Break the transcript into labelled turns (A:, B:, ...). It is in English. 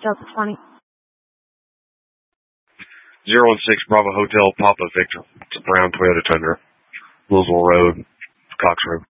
A: Delta 20.
B: 016 Bravo Hotel, Papa Victor. It's a brown Toyota Tundra. Louisville Road, Cox Road.